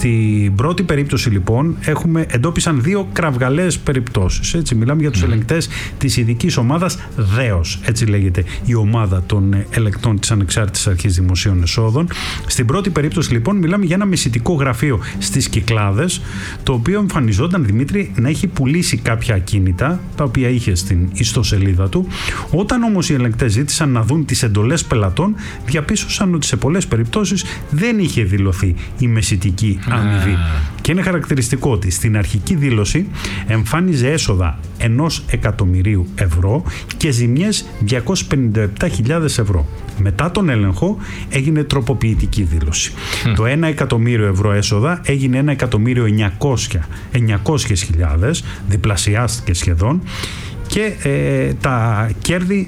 Στην πρώτη περίπτωση λοιπόν εντόπισαν 2 κραυγαλαίες περιπτώσεις. Έτσι, μιλάμε για τους ελεγκτές της ειδικής ομάδας ΔΕΟΣ, έτσι λέγεται η ομάδα των ελεγκτών της Ανεξάρτητης Αρχής Δημοσίων Εσόδων. Στην πρώτη περίπτωση λοιπόν μιλάμε για ένα μεσητικό γραφείο στις Κυκλάδες, το οποίο εμφανιζόταν, Δημήτρη, να έχει πουλήσει κάποια ακίνητα τα οποία είχε στην ιστοσελίδα του. Όταν όμως οι ελεγκτές ζήτησαν να δουν τις εντολές πελατών, διαπίστωσαν ότι σε πολλές περιπτώσεις δεν είχε δηλωθεί η μεσητική αμοιβή. Και είναι χαρακτηριστικό ότι στην αρχική δήλωση εμφάνιζε έσοδα 1.000.000 ευρώ και ζημιές 257.000 ευρώ. Μετά τον έλεγχο έγινε τροποποιητική δήλωση. Το 1.000.000 ευρώ έσοδα έγινε 1.900.000, διπλασιάστηκε σχεδόν, και τα κέρδη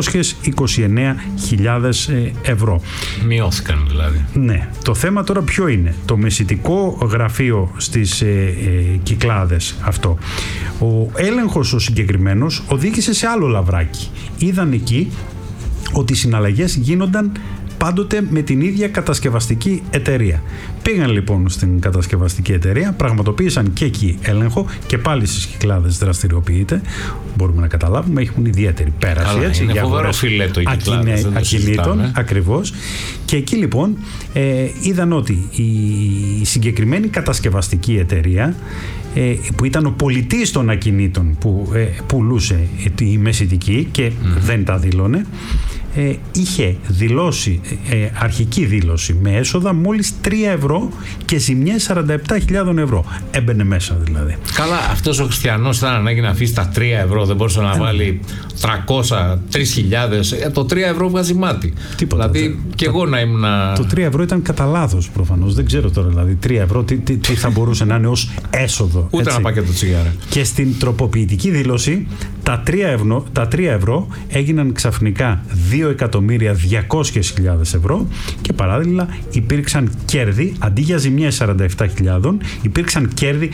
229.000 ευρώ. Μειώθηκαν δηλαδή. Ναι. Το θέμα τώρα ποιο είναι? Το μεσητικό γραφείο στις Κυκλάδες αυτό. Ο έλεγχος ο συγκεκριμένος οδήγησε σε άλλο λαβράκι. Είδαν εκεί ότι οι συναλλαγές γίνονταν πάντοτε με την ίδια κατασκευαστική εταιρεία. Πήγαν λοιπόν στην κατασκευαστική εταιρεία, πραγματοποίησαν και εκεί έλεγχο και πάλι στις Κυκλάδες δραστηριοποιείται. Μπορούμε να καταλάβουμε, έχουν ιδιαίτερη πέραση. Καλά, έτσι, είναι φοβερό φιλέτο οι Κυκλάδες, ακινήτων, ακριβώς. Και εκεί λοιπόν είδαν ότι η συγκεκριμένη κατασκευαστική εταιρεία, που ήταν ο πολιτής των ακινήτων που πουλούσε η μεσητική και δεν τα δήλωνε, είχε δηλώσει αρχική δήλωση με έσοδα μόλις 3 ευρώ και ζημιές 47.000 ευρώ. Έμπαινε μέσα δηλαδή. Καλά, αυτός ο χριστιανός ήταν ανάγκη να αφήσει τα 3 ευρώ, δεν μπορούσε να βάλει 300, 3.000. Το 3 ευρώ βγάζει μάτι. Τίποτα. Δηλαδή και εγώ να ήμουν. Το 3 ευρώ ήταν κατά λάθος προφανώς. Δεν ξέρω τώρα δηλαδή 3 ευρώ τι θα μπορούσε να είναι ως έσοδο. Ούτε ένα πακέτο τσιγάρα. Και στην τροποποιητική δήλωση τα 3 ευρώ έγιναν ξαφνικά 2.200.000 ευρώ και παράλληλα υπήρξαν κέρδη, αντί για ζημιές 47.000, υπήρξαν κέρδη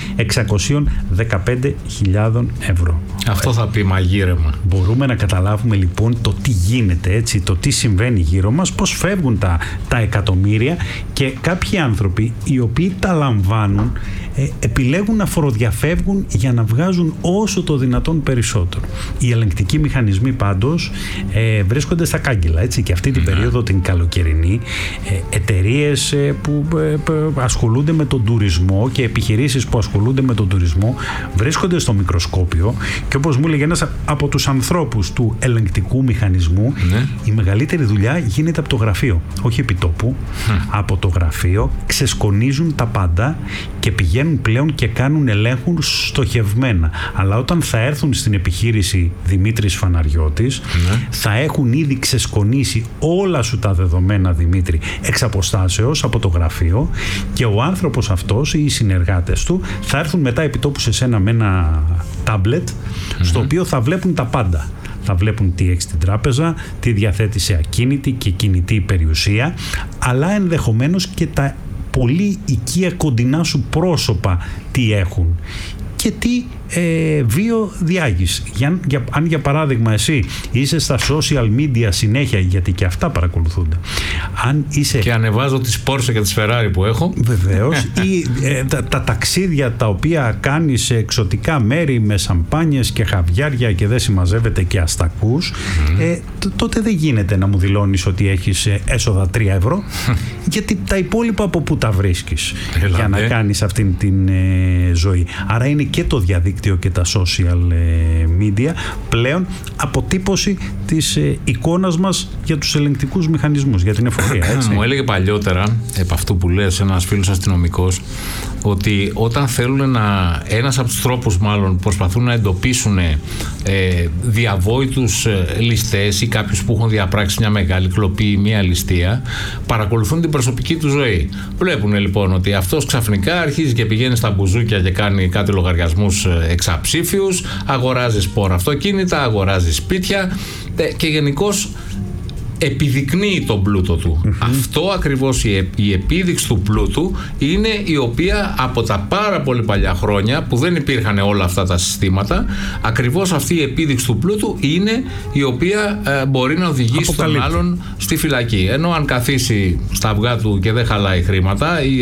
615.000 ευρώ. Αυτό θα πει μαγείρεμα. Μπορούμε να καταλάβουμε λοιπόν το τι γίνεται, έτσι, το τι συμβαίνει γύρω μας, πώς φεύγουν τα εκατομμύρια, και κάποιοι άνθρωποι οι οποίοι τα λαμβάνουν επιλέγουν να φοροδιαφεύγουν για να βγάζουν όσο το δυνατόν περισσότερο. Οι ελεγκτικοί μηχανισμοί πάντως βρίσκονται στα κάγκελα, έτσι, και αυτή την περίοδο την καλοκαιρινή εταιρείες που ασχολούνται με τον τουρισμό και επιχειρήσεις που ασχολούνται με τον τουρισμό βρίσκονται στο μικροσκόπιο, και όπως μου έλεγε ένας από τους ανθρώπους του ελεγκτικού μηχανισμού, η μεγαλύτερη δουλειά γίνεται από το γραφείο, όχι επί τόπου. Από το γραφείο ξεσκονίζουν τα πάντα και πηγαίνουν πλέον και κάνουν ελέγχους στοχευμένα. Αλλά όταν θα έρθουν στην επιχείρηση Δημήτρης Φαναριώτης, θα έχουν ήδη ξεσκονίσει όλα σου τα δεδομένα, Δημήτρη, εξ αποστάσεως από το γραφείο, και ο άνθρωπος αυτός ή οι συνεργάτες του θα έρθουν μετά επί τόπου σε σένα με ένα τάμπλετ, στο οποίο θα βλέπουν τα πάντα. Θα βλέπουν τι έχει στην τράπεζα, τι διαθέτει σε ακίνητη και κινητή περιουσία, αλλά ενδεχομένως και τα πολύ οικία κοντινά σου πρόσωπα τι έχουν και τι βίο διάγεις. Αν για παράδειγμα εσύ είσαι στα social media συνέχεια, γιατί και αυτά παρακολουθούνται, αν είσαι... και ανεβάζω τις Porsche και τις Ferrari που έχω, βεβαίως, ή τα ταξίδια τα οποία κάνεις σε εξωτικά μέρη με σαμπάνιες και χαβιάρια και δεν συμμαζεύεται και αστακούς, τότε δεν γίνεται να μου δηλώνεις ότι έχεις έσοδα 3 ευρώ, γιατί τα υπόλοιπα από πού τα βρίσκεις για να κάνεις αυτήν την ζωή. Άρα είναι και το διαδίκτυο και τα social media πλέον αποτύπωση της εικόνας μας για τους ελεγκτικούς μηχανισμούς, για την εφορία, έτσι. Μου έλεγε παλιότερα, επ' αυτού που λες, ένας φίλος αστυνομικός, ότι όταν θέλουν ένας από τους τρόπους μάλλον προσπαθούν να εντοπίσουν διαβόητους ληστές ή κάποιους που έχουν διαπράξει μια μεγάλη κλοπή ή μια ληστεία, παρακολουθούν την προσωπική του ζωή. Βλέπουν λοιπόν ότι αυτός ξαφνικά αρχίζει και πηγαίνει στα μπουζούκια και κάνει κάτι λογαριασμούς εξαψήφιους, αγοράζει σπόρα αυτοκίνητα, αγοράζει σπίτια και γενικώς επιδεικνύει τον πλούτο του. Αυτό ακριβώς, η επίδειξη του πλούτου είναι η οποία από τα πάρα πολύ παλιά χρόνια που δεν υπήρχαν όλα αυτά τα συστήματα, ακριβώς αυτή η επίδειξη του πλούτου είναι η οποία μπορεί να οδηγήσει τον άλλον στη φυλακή. Ενώ αν καθίσει στα αυγά του και δεν χαλάει χρήματα ή